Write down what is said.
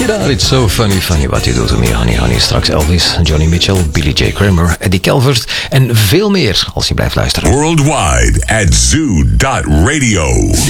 Check it out, it's so funny what you do to me, honey. Straks Elvis, Johnny Mitchell, Billy J. Kramer, Eddie Calvert en veel meer als je blijft luisteren. Worldwide at zoo.radio.